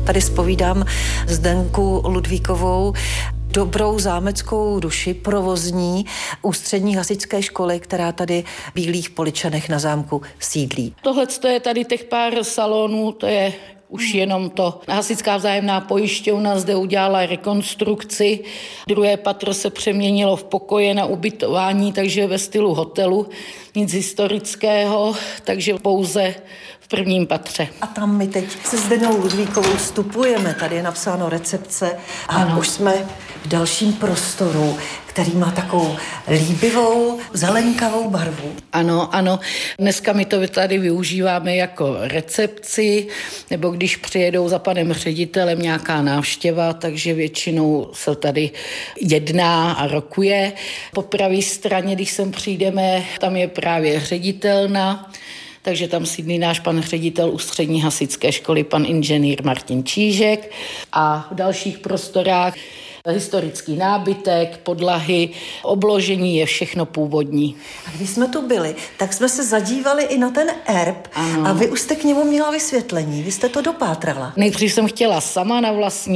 Tady zpovídám Zdenku Ludvíkovou, dobrou zámeckou duši, provozní ústřední hasičské školy, která tady v Bílých Poličanech na zámku sídlí. Tohle je tady těch pár salonů, to je už jenom to. Hasičská vzájemná pojišťovna zde udělala rekonstrukci. Druhé patro se přeměnilo v pokoje na ubytování, takže ve stylu hotelu. Nic historického, takže pouze v prvním patře. A tam my teď se Zdenou Ludvíkovou vstupujeme. Tady je napsáno recepce a ano. Už jsme v dalším prostoru, který má takovou líbivou, zelenkavou barvu. Ano. Dneska my to tady využíváme jako recepci, nebo když přijedou za panem ředitelem nějaká návštěva, takže většinou se tady jedná a rokuje. Po pravé straně, když sem přijdeme, tam je právě ředitelna, takže tam sídlí náš pan ředitel ústřední hasičské školy, pan inženýr Martin Čížek, a v dalších prostorách historický nábytek, podlahy, obložení je všechno původní. A když jsme tu byli, tak jsme se zadívali i na ten erb. Ano. A vy už jste k němu měla vysvětlení, vy jste to dopátrala. Nejdřív jsem chtěla sama na vlastní